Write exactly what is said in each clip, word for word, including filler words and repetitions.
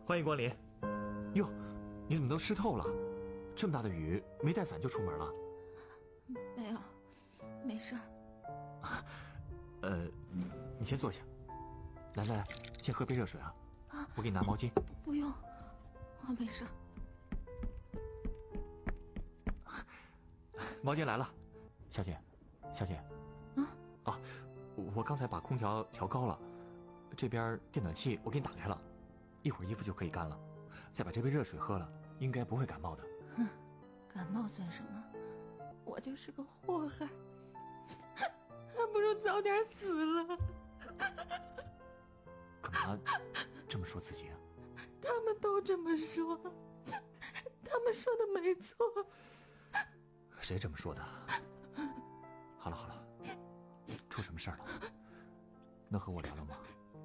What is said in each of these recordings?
欢迎光临。哟，你怎么都湿透了？这么大的雨，没带伞就出门了？ 没有，没事儿。 呃，你先坐下。来来来，先喝杯热水啊。啊，我给你拿毛巾。 不不用，我没事。 毛巾来了，小姐，小姐。 啊啊，我刚才把空调调高了，这边电暖气我给你打开了，一会儿衣服就可以干了。再把这杯热水喝了，应该不会感冒的。 哼，感冒算什么？我就是个祸害，还不如早点死了。 干嘛这么说自己啊？ 他们都这么说，他们说的没错。 谁这么说的？好了好了，出什么事儿了？能和我聊聊吗？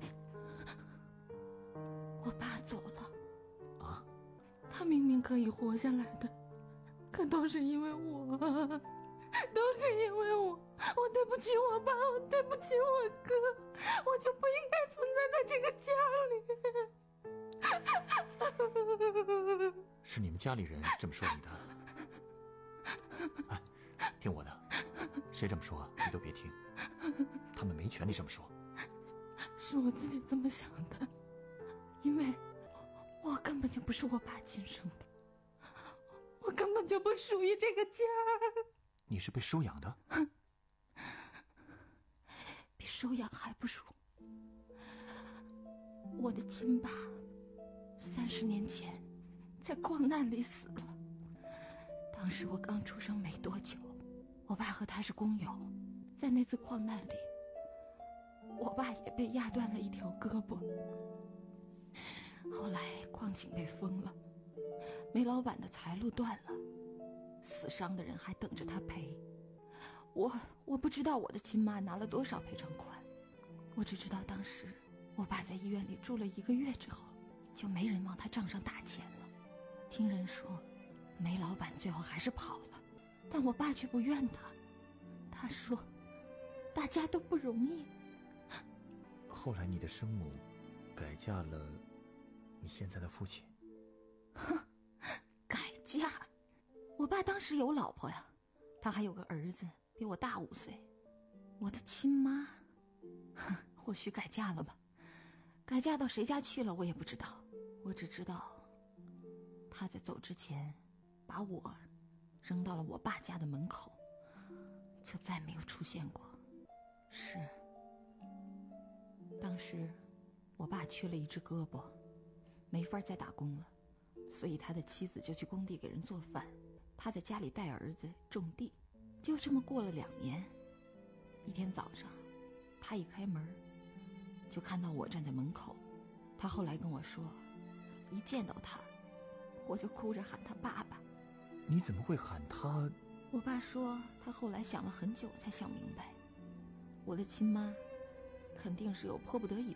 我爸走了。 啊？ 他明明可以活下来的，可都是因为我，都是因为我，我对不起我爸，我对不起我哥，我就不应该存在在这个家里。 是你们家里人这么说你的？哎，听我的，谁这么说你都别听，他们没权利这么说。 是我自己这么想的，因为我根本就不是我爸亲生的，我根本就不属于这个家。 你是被收养的？ 比收养还不如。我的亲爸三十年前在矿难里死了，当时我刚出生没多久，我爸和他是工友，在那次矿难里，我爸也被压断了一条胳膊。后来矿井被封了，煤老板的财路断了，死伤的人还等着他赔。我我不知道我的亲妈拿了多少赔偿款，我只知道当时我爸在医院里住了一个月之后，就没人往他账上打钱了。听人说煤老板最后还是跑了，但我爸却不怨他，他说大家都不容易。 后来你的生母改嫁了你现在的父亲？ 哼，改嫁？我爸当时有老婆呀，他还有个儿子比我大五岁。我的亲妈，哼，或许改嫁了吧，改嫁到谁家去了我也不知道，我只知道他在走之前把我扔到了我爸家的门口，就再没有出现过。是，当时我爸缺了一只胳膊，没法再打工了，所以他的妻子就去工地给人做饭，他在家里带儿子种地。就这么过了两年，一天早上他一开门就看到我站在门口。他后来跟我说，一见到他我就哭着喊他爸爸。 你怎么会喊他？ 我爸说他后来想了很久才想明白，我的亲妈肯定是有迫不得已的